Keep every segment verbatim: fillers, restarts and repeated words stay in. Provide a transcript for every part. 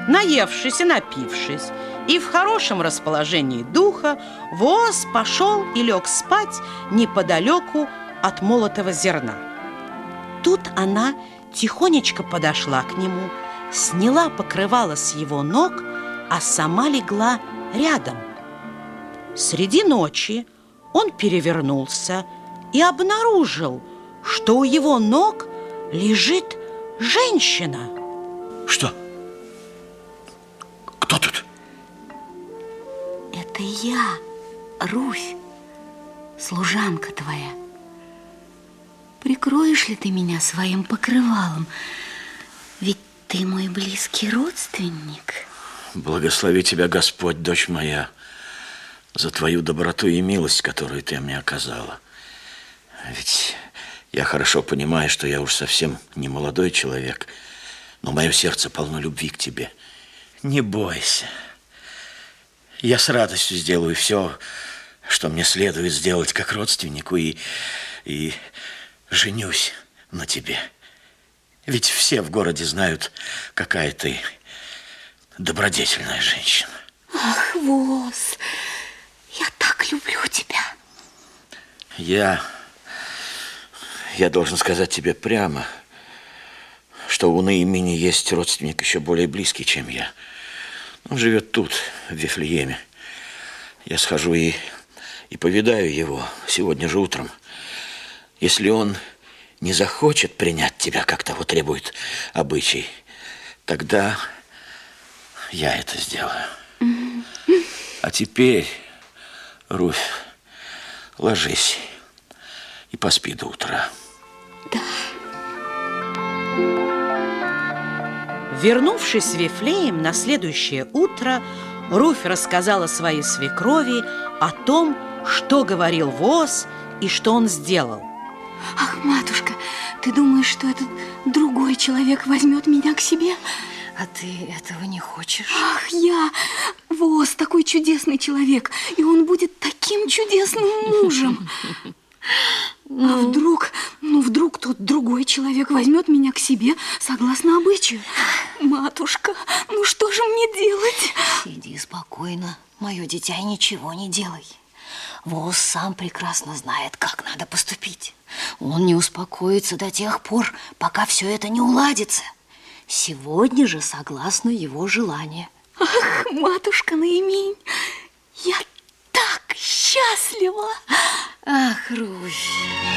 Наевшись и напившись, и в хорошем расположении духа, Вооз пошел и лег спать неподалеку от молотого зерна. Тут она тихонечко подошла к нему, сняла покрывало с его ног, а сама легла рядом. Среди ночи он перевернулся и обнаружил, что у его ног лежит женщина. Что? Кто тут? Это я, Руфь, служанка твоя. Прикроешь ли ты меня своим покрывалом? Ведь ты мой близкий родственник. Благослови тебя, Господь, дочь моя, за твою доброту и милость, которую ты мне оказала. Ведь я хорошо понимаю, что я уж совсем не молодой человек, но мое сердце полно любви к тебе. Не бойся. Я с радостью сделаю все, что мне следует сделать как родственнику, и, и женюсь на тебе. Ведь все в городе знают, какая ты добродетельная женщина. Ах, Вооз, я так люблю тебя. Я, я должен сказать тебе прямо, что у Наимини есть родственник еще более близкий, чем я. Он живет тут, в Вифлееме. Я схожу и, и повидаю его сегодня же утром. Если он не захочет принять тебя, как того требует обычай, тогда я это сделаю. А теперь, Руфь, ложись и поспи до утра. Да. Вернувшись в Вифлеем на следующее утро, Руфь рассказала своей свекрови о том, что говорил Вооз и что он сделал. Ах, матушка, ты думаешь, что этот другой человек возьмет меня к себе? А ты этого не хочешь? Ах, я, Вооз, такой чудесный человек, и он будет таким чудесным мужем. А вдруг, ну вдруг тот другой человек возьмет меня к себе согласно обычаю? Матушка, ну что же мне делать? Сиди спокойно, мое дитя, и ничего не делай. Вооз сам прекрасно знает, как надо поступить. Он не успокоится до тех пор, пока все это не уладится. Сегодня же согласно его желанию. Ах, матушка Наимень, я так счастлива! Ах, Руфь!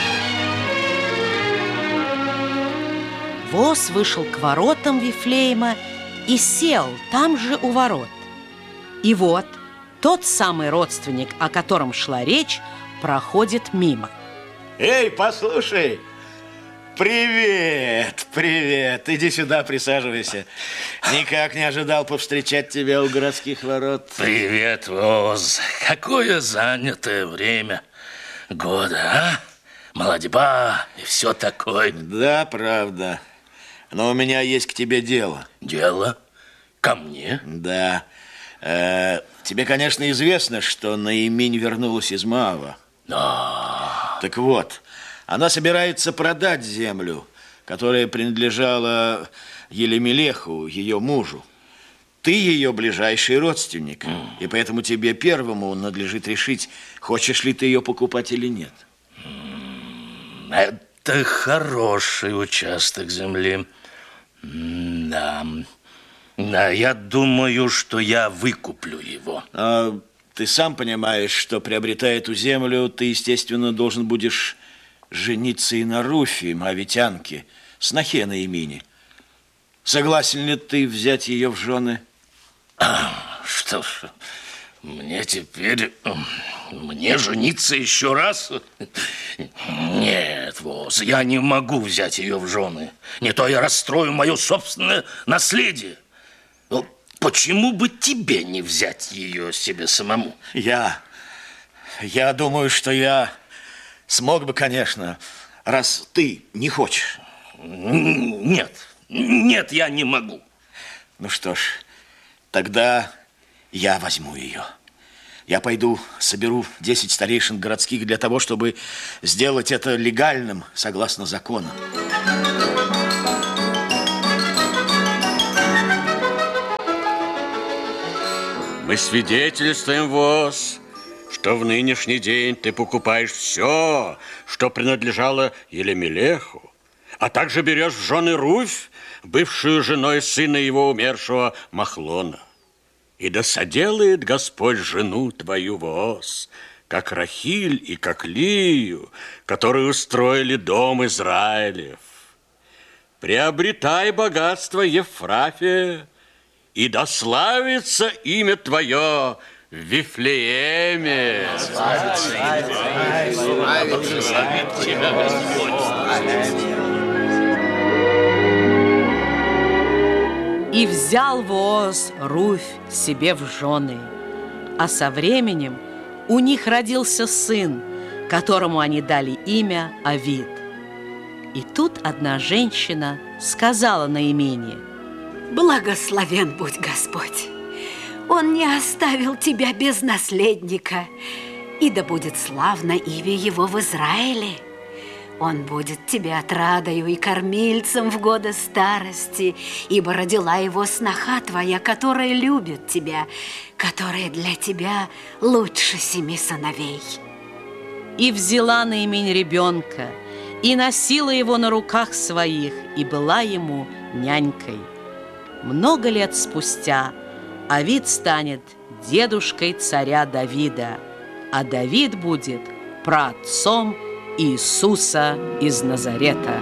Вооз вышел к воротам Вифлеема и сел там же у ворот. И вот тот самый родственник, о котором шла речь, проходит мимо. Эй, послушай! Привет, привет! Иди сюда, присаживайся. Никак не ожидал повстречать тебя у городских ворот. Привет, Вооз. Какое занятое время года, а? Молодьба и все такое. Да, правда. Но у меня есть к тебе дело. Дело? Ко мне? Да. Э, тебе, конечно, известно, что Наиминь вернулась из Моава. Да. Так вот, она собирается продать землю, которая принадлежала Елемелеху, ее мужу. Ты ее ближайший родственник, mm. и поэтому тебе первому надлежит решить, хочешь ли ты ее покупать или нет. Mm. Это хороший участок земли. Да. Да, я думаю, что я выкуплю его. А ты сам понимаешь, что, приобретая эту землю, ты, естественно, должен будешь жениться и на Руфи, моавитянке, снохе Наимини. Согласен ли ты взять ее в жены? А, что ж, мне теперь... Мне жениться еще раз? Нет, Вооз, я не могу взять ее в жены. Не то я расстрою мое собственное наследие. Но почему бы тебе не взять ее себе самому? Я... Я думаю, что я смог бы, конечно, раз ты не хочешь. Нет, нет, я не могу. Ну что ж, тогда я возьму ее. Я пойду, соберу десять старейшин городских для того, чтобы сделать это легальным, согласно закону. Мы свидетельствуем, Воз, что в нынешний день ты покупаешь все, что принадлежало Елемелеху, а также берешь в жены Руфь, бывшую женой сына его умершего Махлона. И да соделает Господь жену твою, Воз, как Рахиль и как Лию, которые устроили дом Израилев. Приобретай богатство Ефрафия, и да славится имя твое в Вифлееме. И взял Вооз Руфь себе в жены, а со временем у них родился сын, которому они дали имя Авид. И тут одна женщина сказала Наимени: «Благословен будь Господь! Он не оставил тебя без наследника, и да будет славно имя его в Израиле. Он будет тебе отрадою и кормильцем в годы старости, ибо родила его сноха твоя, которая любит тебя, которая для тебя лучше семи сыновей». И взяла Наимень ребенка, и носила его на руках своих, и была ему нянькой. Много лет спустя Авид станет дедушкой царя Давида, а Давид будет праотцом Иисуса из Назарета.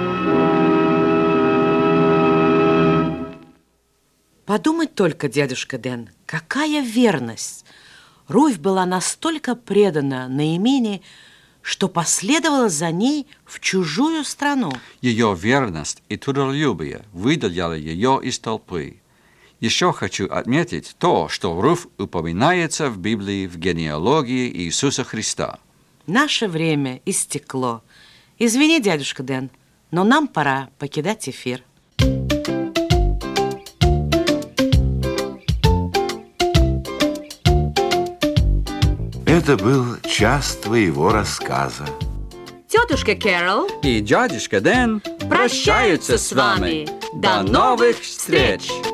Подумать только, дедушка Дэн, какая верность! Руфь была настолько предана Наимени, что последовала за ней в чужую страну. Ее верность и трудолюбие выделяли ее из толпы. Еще хочу отметить то, что Руфь упоминается в Библии в генеалогии Иисуса Христа. Наше время истекло. Извини, дядюшка Дэн, но нам пора покидать эфир. Это был час твоего рассказа. Тетушка Кэрол И дядюшка Дэн прощаются с вами. До новых встреч!